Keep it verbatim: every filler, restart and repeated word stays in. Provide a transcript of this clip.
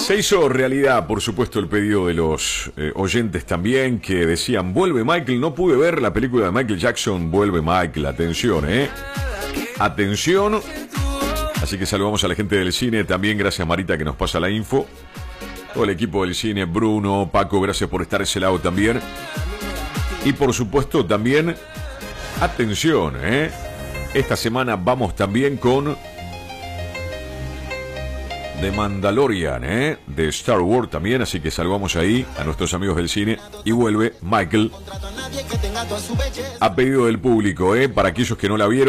Se hizo realidad, por supuesto, el pedido de los eh, oyentes también, que decían, vuelve Michael. No pude ver la película de Michael Jackson, vuelve Michael. Atención, eh. Atención. Así que saludamos a la gente del cine también. Gracias, Marita, que nos pasa la info. Todo el equipo del cine, Bruno, Paco, gracias por estar a ese lado también. Y por supuesto también, atención, eh. Esta semana vamos también con The Mandalorian, ¿eh? De Star Wars también, así que saludamos ahí a nuestros amigos del cine. Y vuelve Michael, a pedido del público, ¿eh? Para aquellos que no la vieron.